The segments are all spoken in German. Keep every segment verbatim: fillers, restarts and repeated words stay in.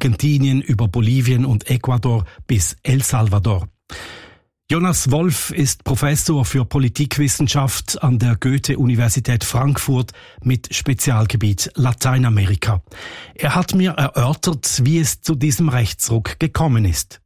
Argentinien über Bolivien und Ecuador bis El Salvador. Jonas Wolf ist Professor für Politikwissenschaft an der Goethe-Universität Frankfurt mit Spezialgebiet Lateinamerika. Er hat mir erörtert, wie es zu diesem Rechtsruck gekommen ist.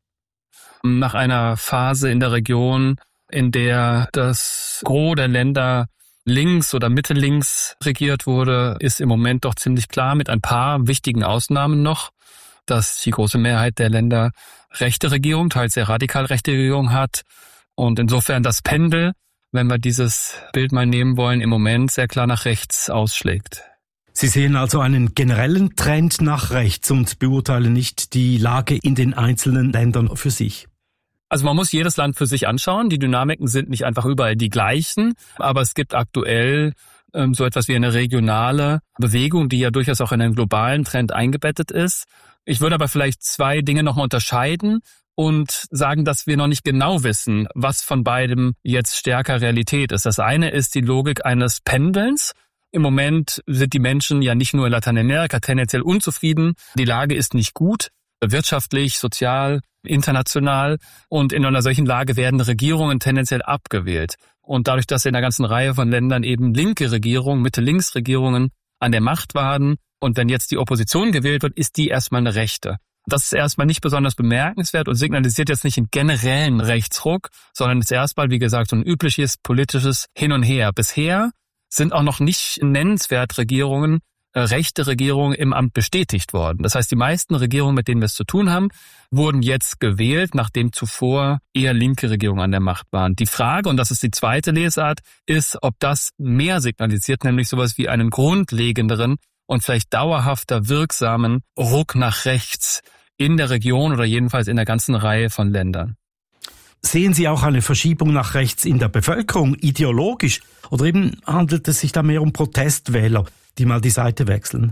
Nach einer Phase in der Region, in der das Gros der Länder links oder Mitte-links regiert wurde, ist im Moment doch ziemlich klar, mit ein paar wichtigen Ausnahmen noch, dass die große Mehrheit der Länder rechte Regierung, teils sehr radikal rechte Regierung hat. Und insofern das Pendel, wenn wir dieses Bild mal nehmen wollen, im Moment sehr klar nach rechts ausschlägt. Sie sehen also einen generellen Trend nach rechts und beurteilen nicht die Lage in den einzelnen Ländern für sich. Also man muss jedes Land für sich anschauen. Die Dynamiken sind nicht einfach überall die gleichen, aber es gibt aktuell ähm, so etwas wie eine regionale Bewegung, die ja durchaus auch in einen globalen Trend eingebettet ist. Ich würde aber vielleicht zwei Dinge nochmal unterscheiden und sagen, dass wir noch nicht genau wissen, was von beidem jetzt stärker Realität ist. Das eine ist die Logik eines Pendelns. Im Moment sind die Menschen ja nicht nur in Lateinamerika tendenziell unzufrieden. Die Lage ist nicht gut, wirtschaftlich, sozial, international. Und in einer solchen Lage werden Regierungen tendenziell abgewählt. Und dadurch, dass in einer ganzen Reihe von Ländern eben linke Regierungen, Mitte-Links-Regierungen an der Macht waren, und wenn jetzt die Opposition gewählt wird, ist die erstmal eine Rechte. Das ist erstmal nicht besonders bemerkenswert und signalisiert jetzt nicht einen generellen Rechtsruck, sondern ist erstmal, wie gesagt, so ein übliches politisches Hin und Her. Bisher sind auch noch nicht nennenswert Regierungen, äh, rechte Regierungen im Amt bestätigt worden. Das heißt, die meisten Regierungen, mit denen wir es zu tun haben, wurden jetzt gewählt, nachdem zuvor eher linke Regierungen an der Macht waren. Die Frage, und das ist die zweite Lesart, ist, ob das mehr signalisiert, nämlich sowas wie einen grundlegenderen und vielleicht dauerhafter wirksamen Ruck nach rechts in der Region oder jedenfalls in der ganzen Reihe von Ländern. Sehen Sie auch eine Verschiebung nach rechts in der Bevölkerung, ideologisch? Oder eben handelt es sich da mehr um Protestwähler, die mal die Seite wechseln?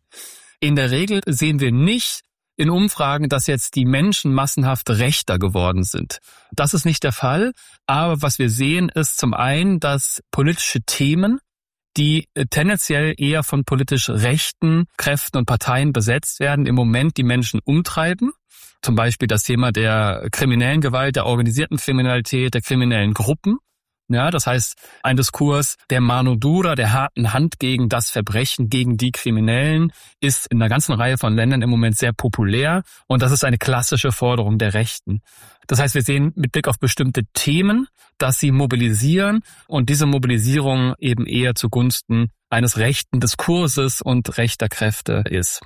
In der Regel sehen wir nicht in Umfragen, dass jetzt die Menschen massenhaft rechter geworden sind. Das ist nicht der Fall. Aber was wir sehen, ist zum einen, dass politische Themen, die tendenziell eher von politisch rechten Kräften und Parteien besetzt werden, im Moment die Menschen umtreiben. Zum Beispiel das Thema der kriminellen Gewalt, der organisierten Kriminalität, der kriminellen Gruppen. Ja, das heißt, ein Diskurs der Mano Dura, der harten Hand gegen das Verbrechen, gegen die Kriminellen, ist in einer ganzen Reihe von Ländern im Moment sehr populär. Und das ist eine klassische Forderung der Rechten. Das heißt, wir sehen mit Blick auf bestimmte Themen, dass sie mobilisieren und diese Mobilisierung eben eher zugunsten eines rechten Diskurses und rechter Kräfte ist.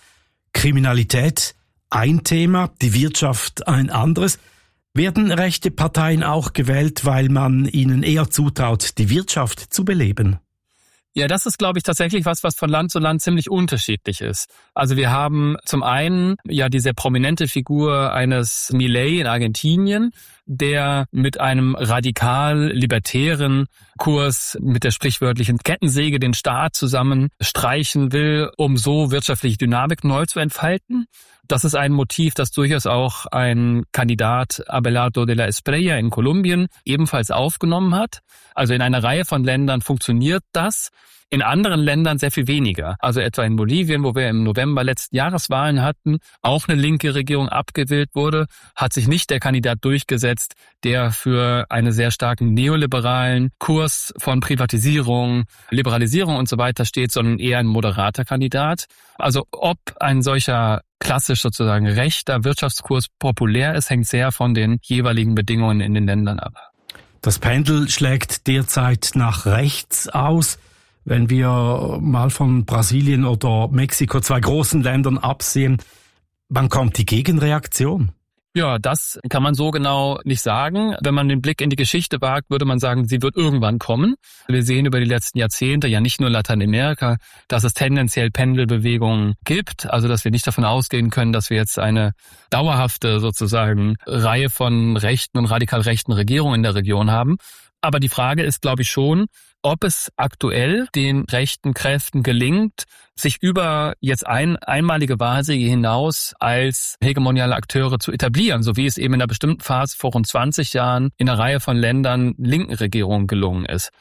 Kriminalität ein Thema, die Wirtschaft ein anderes. Werden rechte Parteien auch gewählt, weil man ihnen eher zutraut, die Wirtschaft zu beleben? Ja, das ist, glaube ich, tatsächlich was, was von Land zu Land ziemlich unterschiedlich ist. Also wir haben zum einen ja die sehr prominente Figur eines Milei in Argentinien, der mit einem radikal-libertären Kurs mit der sprichwörtlichen Kettensäge den Staat zusammenstreichen will, um so wirtschaftliche Dynamik neu zu entfalten. Das ist ein Motiv, das durchaus auch ein Kandidat Abelardo de la Espriella in Kolumbien ebenfalls aufgenommen hat. Also in einer Reihe von Ländern funktioniert das, in anderen Ländern sehr viel weniger. Also etwa in Bolivien, wo wir im November letzten Jahres Wahlen hatten, auch eine linke Regierung abgewählt wurde, hat sich nicht der Kandidat durchgesetzt, der für einen sehr starken neoliberalen Kurs von Privatisierung, Liberalisierung und so weiter steht, sondern eher ein moderater Kandidat. Also ob ein solcher klassisch sozusagen rechter Wirtschaftskurs populär ist, hängt sehr von den jeweiligen Bedingungen in den Ländern ab. Das Pendel schlägt derzeit nach rechts aus. Wenn wir mal von Brasilien oder Mexiko, zwei großen Ländern, absehen, wann kommt die Gegenreaktion? Ja, das kann man so genau nicht sagen. Wenn man den Blick in die Geschichte wagt, würde man sagen, sie wird irgendwann kommen. Wir sehen über die letzten Jahrzehnte, ja nicht nur in Lateinamerika, dass es tendenziell Pendelbewegungen gibt. Also dass wir nicht davon ausgehen können, dass wir jetzt eine dauerhafte sozusagen Reihe von rechten und radikal rechten Regierungen in der Region haben. Aber die Frage ist, glaube ich, schon, ob es aktuell den rechten Kräften gelingt, sich über jetzt ein einmalige Wahlsiege hinaus als hegemoniale Akteure zu etablieren, so wie es eben in einer bestimmten Phase vor rund zwanzig Jahren in einer Reihe von Ländern linken Regierungen gelungen ist.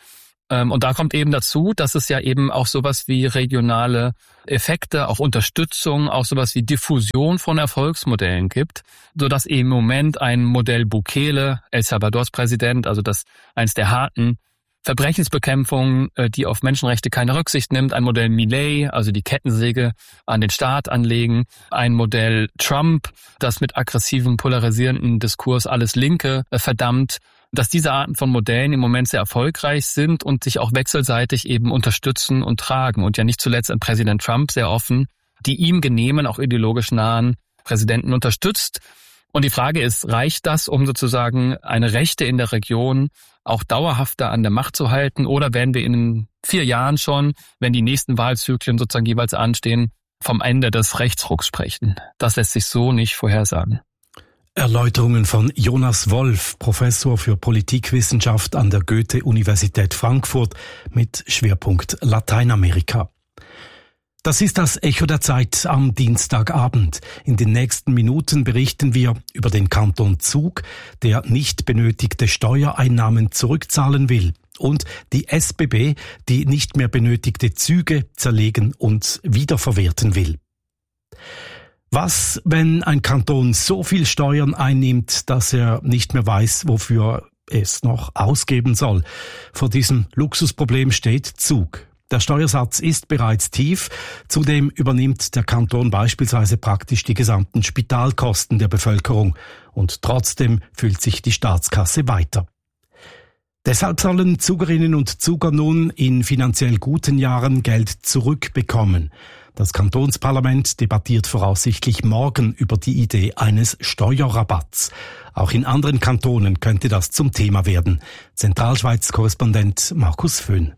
Und da kommt eben dazu, dass es ja eben auch sowas wie regionale Effekte, auch Unterstützung, auch sowas wie Diffusion von Erfolgsmodellen gibt, sodass eben im Moment ein Modell Bukele, El Salvadors Präsident, also das eins der harten Verbrechensbekämpfung, die auf Menschenrechte keine Rücksicht nimmt, ein Modell Milei, also die Kettensäge an den Staat anlegen, ein Modell Trump, das mit aggressivem, polarisierenden Diskurs alles Linke verdammt, dass diese Arten von Modellen im Moment sehr erfolgreich sind und sich auch wechselseitig eben unterstützen und tragen. Und ja nicht zuletzt ein Präsident Trump sehr offen die ihm genehmen, auch ideologisch nahen Präsidenten unterstützt. Und die Frage ist, reicht das, um sozusagen eine Rechte in der Region auch dauerhafter an der Macht zu halten? Oder werden wir in vier Jahren schon, wenn die nächsten Wahlzyklen sozusagen jeweils anstehen, vom Ende des Rechtsrucks sprechen? Das lässt sich so nicht vorhersagen. Erläuterungen von Jonas Wolf, Professor für Politikwissenschaft an der Goethe-Universität Frankfurt mit Schwerpunkt Lateinamerika. Das ist das Echo der Zeit am Dienstagabend. In den nächsten Minuten berichten wir über den Kanton Zug, der nicht benötigte Steuereinnahmen zurückzahlen will, und die S B B, die nicht mehr benötigte Züge zerlegen und wiederverwerten will. Was, wenn ein Kanton so viel Steuern einnimmt, dass er nicht mehr weiß, wofür es noch ausgeben soll? Vor diesem Luxusproblem steht Zug. Der Steuersatz ist bereits tief. Zudem übernimmt der Kanton beispielsweise praktisch die gesamten Spitalkosten der Bevölkerung. Und trotzdem füllt sich die Staatskasse weiter. Deshalb sollen Zugerinnen und Zuger nun in finanziell guten Jahren Geld zurückbekommen. Das Kantonsparlament debattiert voraussichtlich morgen über die Idee eines Steuerrabatts. Auch in anderen Kantonen könnte das zum Thema werden. Zentralschweiz-Korrespondent Markus Föhn.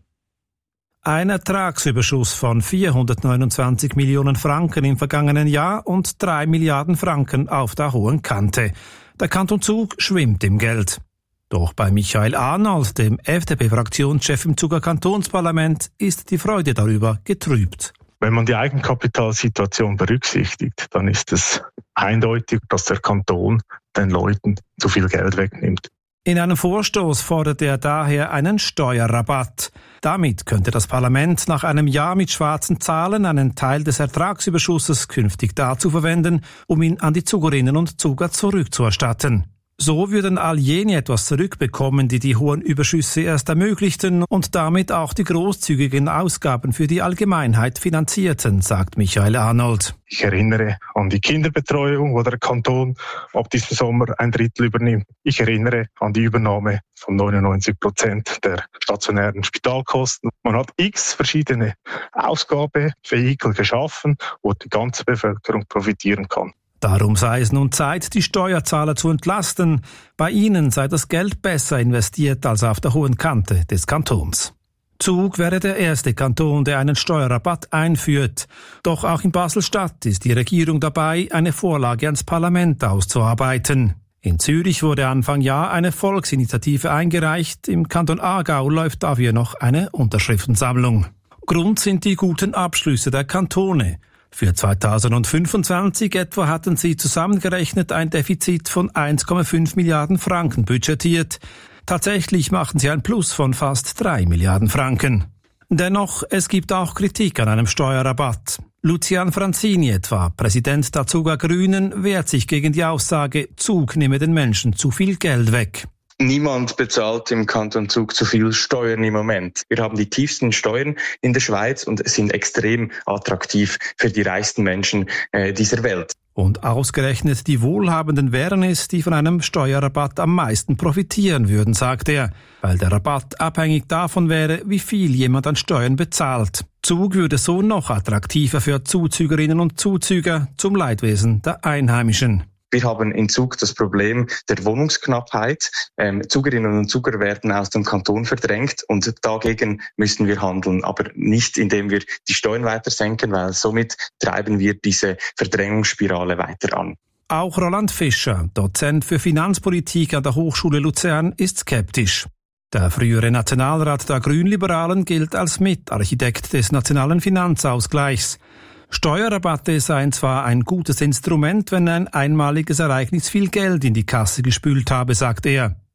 Ein Ertragsüberschuss von vierhundertneunundzwanzig Millionen Franken im vergangenen Jahr und drei Milliarden Franken auf der hohen Kante. Der Kanton Zug schwimmt im Geld. Doch bei Michael Arnold, dem F D P-Fraktionschef im Zuger Kantonsparlament, ist die Freude darüber getrübt. Wenn man die Eigenkapitalsituation berücksichtigt, dann ist es eindeutig, dass der Kanton den Leuten zu viel Geld wegnimmt. In einem Vorstoß fordert er daher einen Steuerrabatt. Damit könnte das Parlament nach einem Jahr mit schwarzen Zahlen einen Teil des Ertragsüberschusses künftig dazu verwenden, um ihn an die Zugerinnen und Zuger zurückzuerstatten. So würden all jene etwas zurückbekommen, die die hohen Überschüsse erst ermöglichten und damit auch die großzügigen Ausgaben für die Allgemeinheit finanzierten, sagt Michael Arnold. Ich erinnere an die Kinderbetreuung, wo der Kanton ab diesem Sommer ein Drittel übernimmt. Ich erinnere an die Übernahme von neunundneunzig Prozent der stationären Spitalkosten. Man hat x verschiedene Ausgabevehikel geschaffen, wo die ganze Bevölkerung profitieren kann. Darum sei es nun Zeit, die Steuerzahler zu entlasten. Bei ihnen sei das Geld besser investiert als auf der hohen Kante des Kantons. Zug wäre der erste Kanton, der einen Steuerrabatt einführt. Doch auch in Basel-Stadt ist die Regierung dabei, eine Vorlage ans Parlament auszuarbeiten. In Zürich wurde Anfang Jahr eine Volksinitiative eingereicht. Im Kanton Aargau läuft dafür noch eine Unterschriftensammlung. Grund sind die guten Abschlüsse der Kantone. Für zweitausendfünfundzwanzig etwa hatten sie zusammengerechnet ein Defizit von eins Komma fünf Milliarden Franken budgetiert. Tatsächlich machten sie ein Plus von fast drei Milliarden Franken. Dennoch, es gibt auch Kritik an einem Steuerrabatt. Lucian Franzini etwa, Präsident der Zuger Grünen, wehrt sich gegen die Aussage, Zug nehme den Menschen zu viel Geld weg. Niemand bezahlt im Kanton Zug zu viel Steuern im Moment. Wir haben die tiefsten Steuern in der Schweiz und sind extrem attraktiv für die reichsten Menschen äh, dieser Welt. Und ausgerechnet die Wohlhabenden wären es, die von einem Steuerrabatt am meisten profitieren würden, sagt er, weil der Rabatt abhängig davon wäre, wie viel jemand an Steuern bezahlt. Zug würde so noch attraktiver für Zuzügerinnen und Zuzüger, zum Leidwesen der Einheimischen. Wir haben in Zug das Problem der Wohnungsknappheit. Ähm, Zugerinnen und Zuger werden aus dem Kanton verdrängt und dagegen müssen wir handeln, aber nicht indem wir die Steuern weiter senken, weil somit treiben wir diese Verdrängungsspirale weiter an. Auch Roland Fischer, Dozent für Finanzpolitik an der Hochschule Luzern, ist skeptisch. Der frühere Nationalrat der Grünliberalen gilt als Mitarchitekt des nationalen Finanzausgleichs. Steuerrabatte seien zwar ein gutes Instrument, wenn ein einmaliges Ereignis viel Geld in die Kasse gespült habe, sagt er.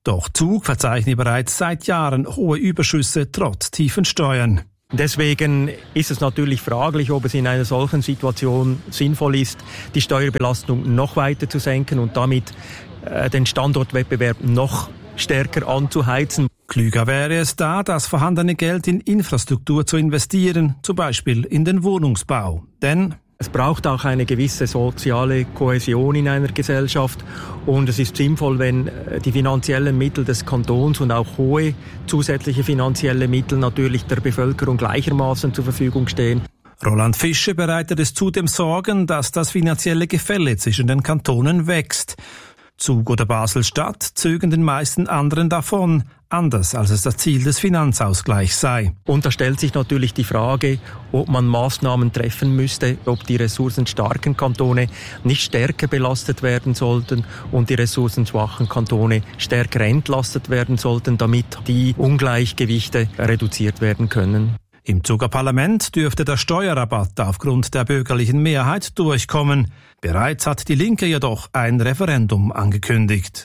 Doch Zug verzeichne bereits seit Jahren hohe Überschüsse trotz tiefen Steuern. Deswegen ist es natürlich fraglich, ob es in einer solchen Situation sinnvoll ist, die Steuerbelastung noch weiter zu senken und damit äh, den Standortwettbewerb noch stärker anzuheizen. Klüger wäre es da, das vorhandene Geld in Infrastruktur zu investieren, zum Beispiel in den Wohnungsbau. Denn es braucht auch eine gewisse soziale Kohäsion in einer Gesellschaft und es ist sinnvoll, wenn die finanziellen Mittel des Kantons und auch hohe zusätzliche finanzielle Mittel natürlich der Bevölkerung gleichermaßen zur Verfügung stehen. Roland Fischer bereitet es zudem Sorgen, dass das finanzielle Gefälle zwischen den Kantonen wächst. Zug oder Basel-Stadt zögen den meisten anderen davon, anders als es das Ziel des Finanzausgleichs sei. Und da stellt sich natürlich die Frage, ob man Maßnahmen treffen müsste, ob die ressourcenstarken Kantone nicht stärker belastet werden sollten und die ressourcenschwachen Kantone stärker entlastet werden sollten, damit die Ungleichgewichte reduziert werden können. Im Zuger Parlament dürfte der Steuerrabatt aufgrund der bürgerlichen Mehrheit durchkommen. Bereits hat die Linke jedoch ein Referendum angekündigt.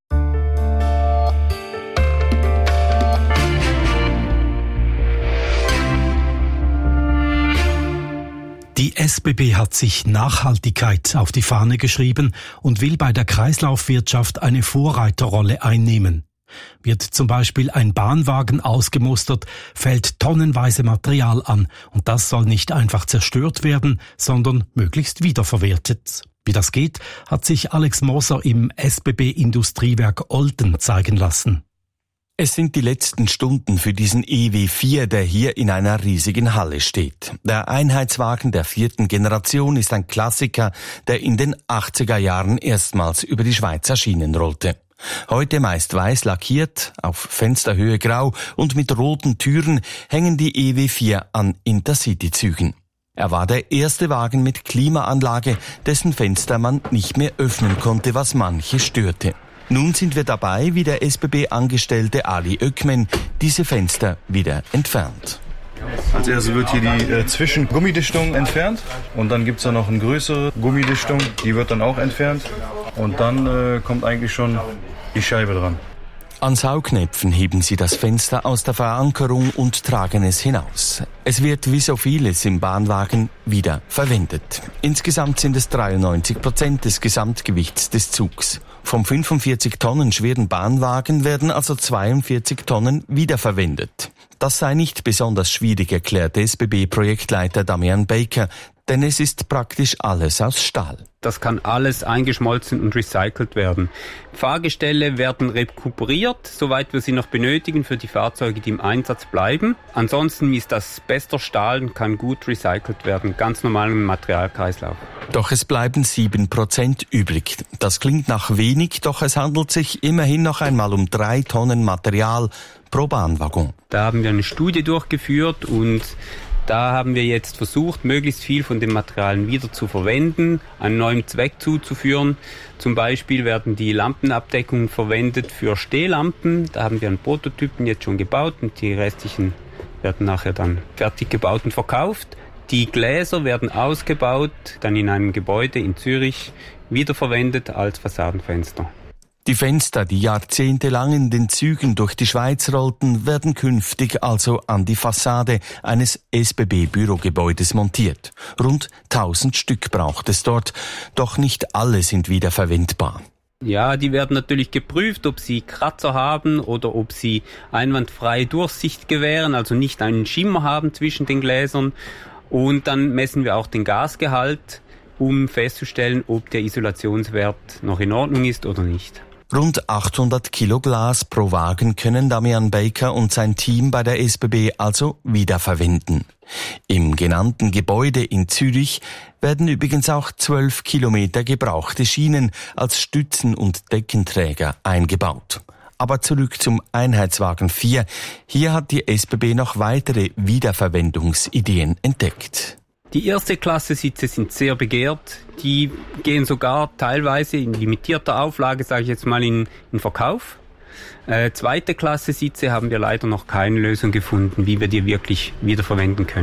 Die S B B hat sich Nachhaltigkeit auf die Fahne geschrieben und will bei der Kreislaufwirtschaft eine Vorreiterrolle einnehmen. Wird zum Beispiel ein Bahnwagen ausgemustert, fällt tonnenweise Material an und das soll nicht einfach zerstört werden, sondern möglichst wiederverwertet. Wie das geht, hat sich Alex Moser im S B B Industriewerk Olten zeigen lassen. Es sind die letzten Stunden für diesen E W vier, der hier in einer riesigen Halle steht. Der Einheitswagen der vierten Generation ist ein Klassiker, der in den achtziger Jahren erstmals über die Schweizer Schienen rollte. Heute meist weiß lackiert, auf Fensterhöhe grau und mit roten Türen hängen die E W vier an Intercity-Zügen. Er war der erste Wagen mit Klimaanlage, dessen Fenster man nicht mehr öffnen konnte, was manche störte. Nun sind wir dabei, wie der S B B-Angestellte Ali Ökmen diese Fenster wieder entfernt. Als erstes wird hier die äh, Zwischengummidichtung entfernt und dann gibt's da noch eine größere Gummidichtung, die wird dann auch entfernt und dann äh, kommt eigentlich schon die Scheibe dran. An Saugnäpfen heben sie das Fenster aus der Verankerung und tragen es hinaus. Es wird wie so vieles im Bahnwagen wieder verwendet. Insgesamt sind es dreiundneunzig Prozent des Gesamtgewichts des Zugs. Vom fünfundvierzig Tonnen schweren Bahnwagen werden also zweiundvierzig Tonnen wiederverwendet. Das sei nicht besonders schwierig, erklärte S B B-Projektleiter Damian Baker, denn es ist praktisch alles aus Stahl. Das kann alles eingeschmolzen und recycelt werden. Fahrgestelle werden rekuperiert, soweit wir sie noch benötigen für die Fahrzeuge, die im Einsatz bleiben. Ansonsten ist das bester Stahl und kann gut recycelt werden, ganz normal im Materialkreislauf. Doch es bleiben sieben Prozent übrig. Das klingt nach wenig, doch es handelt sich immerhin noch einmal um drei Tonnen Material pro Bahnwaggon. Da haben wir eine Studie durchgeführt und da haben wir jetzt versucht, möglichst viel von den Materialien wieder zu verwenden, einen neuen Zweck zuzuführen. Zum Beispiel werden die Lampenabdeckungen verwendet für Stehlampen. Da haben wir einen Prototypen jetzt schon gebaut und die restlichen werden nachher dann fertig gebaut und verkauft. Die Gläser werden ausgebaut, dann in einem Gebäude in Zürich wiederverwendet als Fassadenfenster. Die Fenster, die jahrzehntelang in den Zügen durch die Schweiz rollten, werden künftig also an die Fassade eines S B B-Bürogebäudes montiert. Rund tausend Stück braucht es dort, doch nicht alle sind wiederverwendbar. Ja, die werden natürlich geprüft, ob sie Kratzer haben oder ob sie einwandfrei Durchsicht gewähren, also nicht einen Schimmer haben zwischen den Gläsern. Und dann messen wir auch den Gasgehalt, um festzustellen, ob der Isolationswert noch in Ordnung ist oder nicht. Rund achthundert Kilo Glas pro Wagen können Damian Baker und sein Team bei der S B B also wiederverwenden. Im genannten Gebäude in Zürich werden übrigens auch zwölf Kilometer gebrauchte Schienen als Stützen- und Deckenträger eingebaut. Aber zurück zum Einheitswagen vier. Hier hat die S B B noch weitere Wiederverwendungsideen entdeckt. Die erste Klasse Sitze sind sehr begehrt. Die gehen sogar teilweise in limitierter Auflage, sage ich jetzt mal, in, in Verkauf. Äh, zweite Klasse Sitze haben wir leider noch keine Lösung gefunden, wie wir die wirklich wiederverwenden können.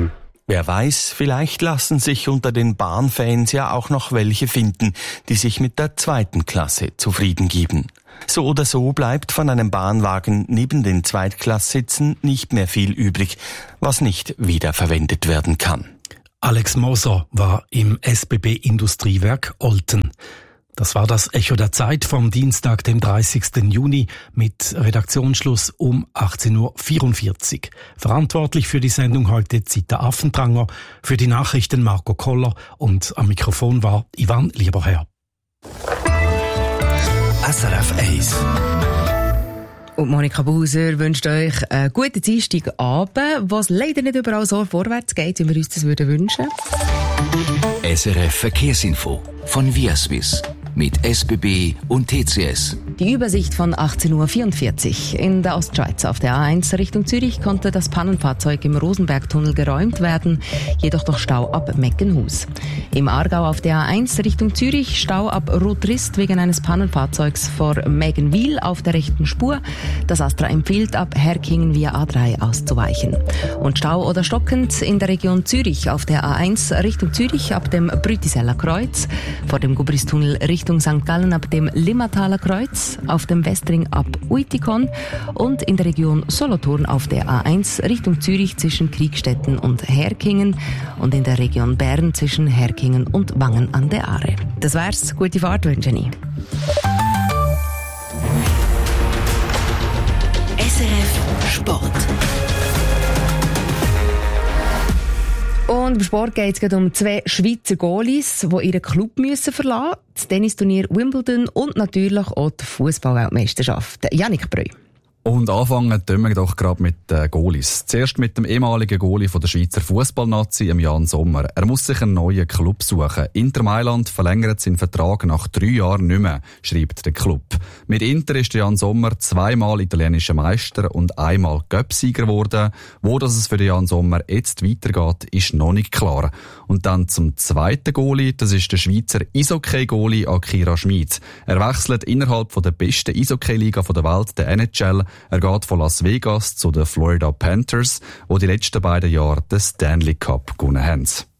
Wer weiß, vielleicht lassen sich unter den Bahnfans ja auch noch welche finden, die sich mit der zweiten Klasse zufrieden geben. So oder so bleibt von einem Bahnwagen neben den Zweitklasssitzen nicht mehr viel übrig, was nicht wiederverwendet werden kann. Alex Moser war im S B B Industriewerk Olten. Das war das Echo der Zeit vom Dienstag, dem dreißigsten Juni mit Redaktionsschluss um achtzehn Uhr vierundvierzig. Verantwortlich für die Sendung heute Zita Affentranger, für die Nachrichten Marco Koller und am Mikrofon war Ivan Lieberherr. S R F eins. Und Monika Buser wünscht euch einen guten Dienstagabend, wo es leider nicht überall so vorwärts geht, wie wir uns das würden wünschen. S R F Verkehrsinfo von Viaswiss mit S B B und T C S. Die Übersicht von achtzehn Uhr vierundvierzig. In der Ostschweiz auf der A eins Richtung Zürich konnte das Pannenfahrzeug im Rosenbergtunnel geräumt werden, jedoch durch Stau ab Meckenhus. Im Aargau auf der A eins Richtung Zürich Stau ab Rotrist wegen eines Pannenfahrzeugs vor Mägenwil auf der rechten Spur. Das Astra empfiehlt, ab Herkingen via A drei auszuweichen. Und Stau oder stockend in der Region Zürich auf der A eins Richtung Zürich ab dem Brütiseller Kreuz, vor dem Gubristunnel Richtung Sankt Gallen ab dem Limmertaler Kreuz, auf dem Westring ab Uitikon und in der Region Solothurn auf der A eins Richtung Zürich zwischen Kriegstetten und Herkingen und in der Region Bern zwischen Herkingen und Wangen an der Aare. Das wär's. Gute Fahrt wünsche ich. S R F Sport. Und im Sport geht es um zwei Schweizer Goalies, die ihren Club müssen verlassen müssen. Das Tennisturnier Wimbledon und natürlich auch die Fußball-Weltmeisterschaft. Jannik Breu. Und anfangen tun wir doch gerade mit den Goalies. Zuerst mit dem ehemaligen Goalie von der Schweizer Fußballnazi, Jan Sommer. Er muss sich einen neuen Club suchen. Inter Mailand verlängert seinen Vertrag nach drei Jahren nicht mehr, schreibt der Club. Mit Inter ist Jan Sommer zweimal italienischer Meister und einmal Cup-Sieger geworden. Wo das es für Jan Sommer jetzt weitergeht, ist noch nicht klar. Und dann zum zweiten Goalie, das ist der Schweizer Eishockey-Goalie Akira Schmid. Er wechselt innerhalb von der besten Eishockey-Liga der Welt, der N H L. Er geht von Las Vegas zu den Florida Panthers, die die letzten beiden Jahre den Stanley Cup gewonnen haben.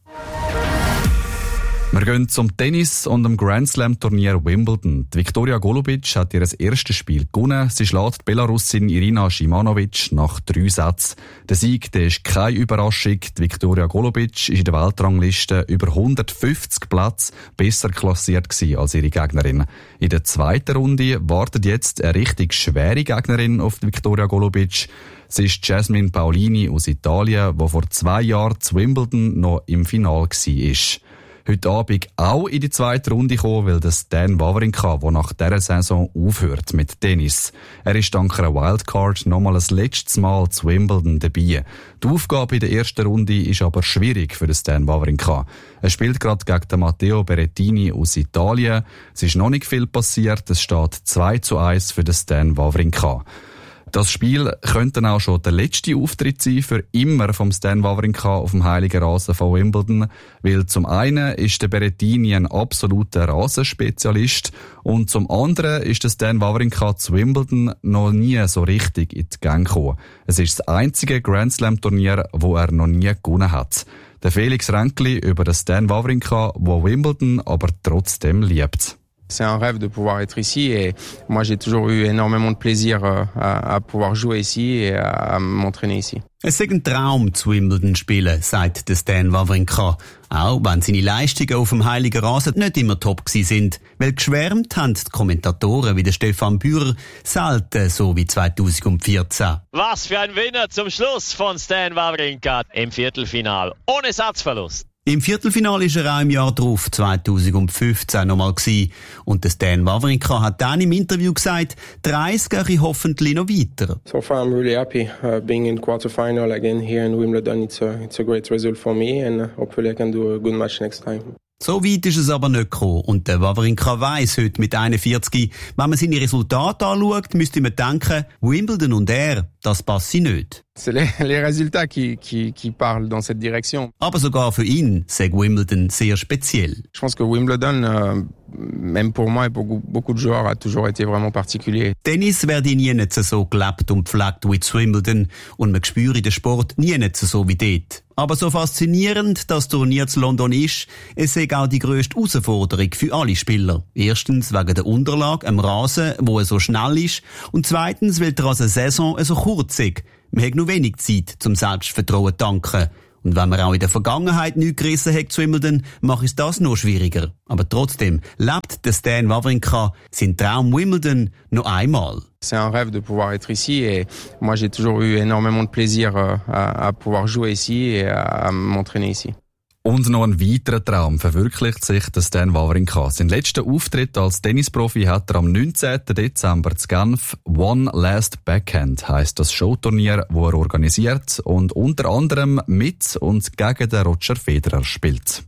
Wir gehen zum Tennis und dem Grand Slam Turnier Wimbledon. Die Viktoria Golubic hat ihr erstes Spiel gewonnen. Sie schlägt die Belarusin Irina Shimanovic nach drei Sätzen. Der Sieg, der ist keine Überraschung. Die Viktoria Golubic ist in der Weltrangliste über hundertfünfzig Plätze besser klassiert gewesen als ihre Gegnerin. In der zweiten Runde wartet jetzt eine richtig schwere Gegnerin auf die Viktoria Golubic. Sie ist Jasmine Paolini aus Italien, die vor zwei Jahren zu Wimbledon noch im Finale war. Heute Abend auch in die zweite Runde kommen, weil der Stan Wawrinka, der nach dieser Saison aufhört mit Tennis. Er ist dank einer Wildcard nochmal ein letztes Mal zu Wimbledon dabei. Die Aufgabe in der ersten Runde ist aber schwierig für den Stan Wawrinka. Er spielt gerade gegen den Matteo Berrettini aus Italien. Es ist noch nicht viel passiert. Es steht zwei zu eins für den Stan Wawrinka. Das Spiel könnte dann auch schon der letzte Auftritt sein für immer vom Stan Wawrinka auf dem heiligen Rasen von Wimbledon, weil zum einen ist der Berrettini ein absoluter Rasenspezialist und zum anderen ist der Stan Wawrinka zu Wimbledon noch nie so richtig in die Gänge gekommen. Es ist das einzige Grand Slam Turnier, wo er noch nie gewonnen hat. Der Felix Renkli über den Stan Wawrinka, der Wimbledon aber trotzdem liebt. C'est un rêve de pouvoir être ici et moi j'ai toujours eu énormément de plaisir à, à pouvoir jouer ici et à m'entraîner ici. Es ist ein Traum, zu Wimbledon spielen, sagt der Stan Wawrinka. Auch wenn seine Leistungen auf dem heiligen Rasen nicht immer top gewesen sind, weil geschwärmt haben die Kommentatoren wie der Stefan Bührer selten so wie zweitausendvierzehn. Was für ein Winner zum Schluss von Stan Wawrinka im Viertelfinal, ohne Satzverlust. Im Viertelfinale war er auch im Jahr darauf, zweitausendfünfzehn, nochmal gewesen. Und der Stan Wawrinka hat dann im Interview gesagt, die Reise gehe hoffentlich noch weiter. So far I'm really happy uh, being in quarterfinal again here in Wimbledon. It's a, it's a great result for me and hopefully I can do a good match next time. So weit ist es aber nicht gekommen. Und der Wawrinka weiss heute mit einundvierzig, wenn man seine Resultate anschaut, müsste man denken, Wimbledon und er, das passe nicht. C'est les, les résultats qui, qui, qui parlent dans cette direction. Aber sogar für ihn sei Wimbledon sehr speziell. Je pense que Wimbledon, uh, même pour moi et pour beaucoup de joueurs, a toujours été vraiment particulier. Tennis werde nie nicht so gelebt und gepflegt wie zu Wimbledon und man spüre den Sport nie nicht so wie dort. Aber so faszinierend das Turnier zu London ist, es sei auch die grösste Herausforderung für alle Spieler. Erstens wegen der Unterlage, am Rasen, wo er so schnell ist, und zweitens, weil die Rasensaison so kurz ist. Man hat nur wenig Zeit, zum Selbstvertrauen zu tanken. Und wenn man auch in der Vergangenheit nichts gerissen hat zu Wimbledon, macht es das noch schwieriger. Aber trotzdem lebt der Stan Wawrinka seinen Traum Wimbledon noch einmal. C'est un rêve de pouvoir être ici et moi j'ai toujours eu énormément de plaisir à, à pouvoir jouer ici et à m'entraîner ici. Und noch ein weiterer Traum verwirklicht sich der Stan Wawrinka. Sein letzter Auftritt als Tennisprofi hat er am neunzehnten Dezember zu Genf. One Last Backhand heisst das Showturnier, wo er organisiert und unter anderem mit und gegen den Roger Federer spielt.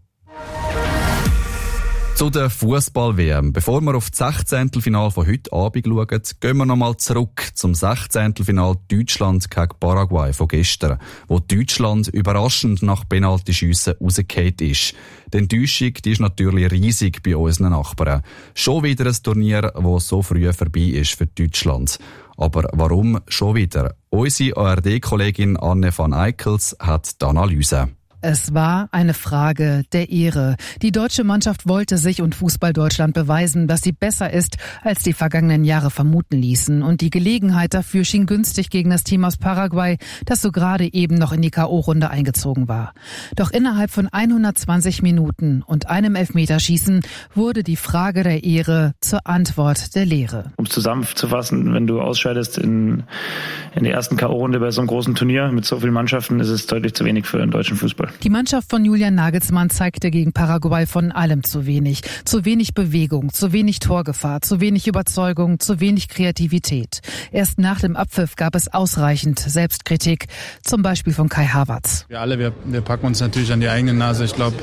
Zu der Fußball-W M. Bevor wir auf das Sechzehntelfinale von heute Abend schauen, gehen wir nochmal zurück zum Sechzehntelfinale Deutschland gegen Paraguay von gestern, wo Deutschland überraschend nach Penaltyschiessen rausgefallen ist. Die Enttäuschung, die ist natürlich riesig bei unseren Nachbarn. Schon wieder ein Turnier, das so früh vorbei ist für Deutschland. Aber warum schon wieder? Unsere A R D-Kollegin Anne van Eickels hat die Analyse. Es war eine Frage der Ehre. Die deutsche Mannschaft wollte sich und Fußball Deutschland beweisen, dass sie besser ist, als die vergangenen Jahre vermuten ließen. Und die Gelegenheit dafür schien günstig gegen das Team aus Paraguay, das so gerade eben noch in die K O-Runde eingezogen war. Doch innerhalb von hundertzwanzig Minuten und einem Elfmeterschießen wurde die Frage der Ehre zur Antwort der Lehre. Um es zusammenzufassen, wenn du ausscheidest in, in der ersten K O-Runde bei so einem großen Turnier mit so vielen Mannschaften, ist es deutlich zu wenig für den deutschen Fußball. Die Mannschaft von Julian Nagelsmann zeigte gegen Paraguay von allem zu wenig. Zu wenig Bewegung, zu wenig Torgefahr, zu wenig Überzeugung, zu wenig Kreativität. Erst nach dem Abpfiff gab es ausreichend Selbstkritik, zum Beispiel von Kai Havertz. Wir alle, wir, wir packen uns natürlich an die eigene Nase. Ich glaube,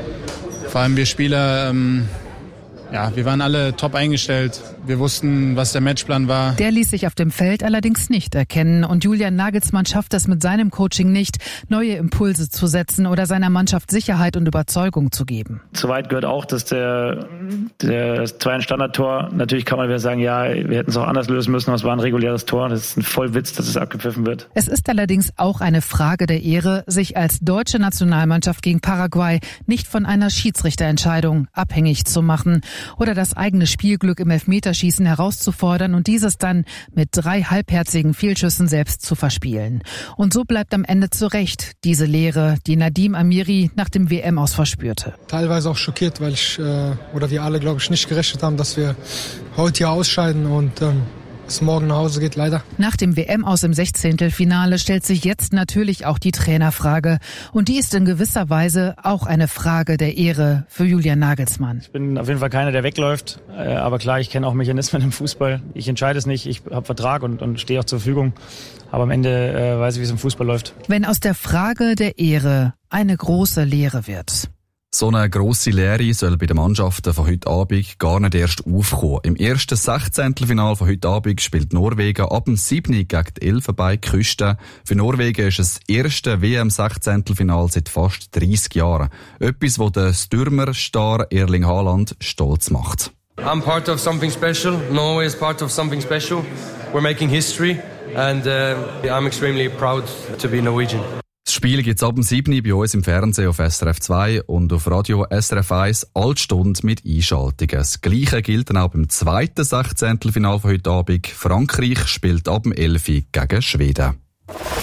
vor allem wir Spieler, ähm, ja, wir waren alle top eingestellt. Wir wussten, was der Matchplan war. Der ließ sich auf dem Feld allerdings nicht erkennen. Und Julian Nagelsmann schafft es mit seinem Coaching nicht, neue Impulse zu setzen oder seiner Mannschaft Sicherheit und Überzeugung zu geben. Soweit gehört auch, dass der, der das zweite Standardtor, natürlich kann man wieder sagen, ja, wir hätten es auch anders lösen müssen, aber es war ein reguläres Tor. Das ist ein Vollwitz, dass es abgepfiffen wird. Es ist allerdings auch eine Frage der Ehre, sich als deutsche Nationalmannschaft gegen Paraguay nicht von einer Schiedsrichterentscheidung abhängig zu machen oder das eigene Spielglück im Elfmeterschießen herauszufordern und dieses dann mit drei halbherzigen Fehlschüssen selbst zu verspielen. Und so bleibt am Ende zu Recht diese Lehre, die Nadim Amiri nach dem W M-Aus verspürte. Teilweise auch schockiert, weil ich, äh, oder wir alle, glaube ich, nicht gerechnet haben, dass wir heute hier ausscheiden und ähm, es morgen nach Hause geht, leider. Nach dem W M-Aus im Sechzehntelfinale stellt sich jetzt natürlich auch die Trainerfrage. Und die ist in gewisser Weise auch eine Frage der Ehre für Julian Nagelsmann. Ich bin auf jeden Fall keiner, der wegläuft. Aber klar, ich kenne auch Mechanismen im Fußball. Ich entscheide es nicht. Ich habe Vertrag und, und stehe auch zur Verfügung. Aber am Ende äh, weiß ich, wie es im Fußball läuft. Wenn aus der Frage der Ehre eine große Lehre wird. So eine grosse Lehre soll bei den Mannschaften von heute Abend gar nicht erst aufkommen. Im ersten Sechzehntelfinal von heute Abend spielt Norwegen ab dem siebten gegen die Elfenbeinküste. Für Norwegen ist es das erste W M-Sechzehntelfinal seit fast dreissig Jahren. Etwas, das den Stürmerstar Erling Haaland stolz macht. I'm part of something special. Norway is part of something special. We're making history and uh, I'm extremely proud to be Norwegian. Das Spiel gibt es ab dem siebten bei uns im Fernsehen auf S R F zwei und auf Radio S R F eins alle Stunde mit Einschaltungen. Das Gleiche gilt dann auch beim zweiten Sechzehntelfinal von heute Abend. Frankreich spielt ab dem elften gegen Schweden.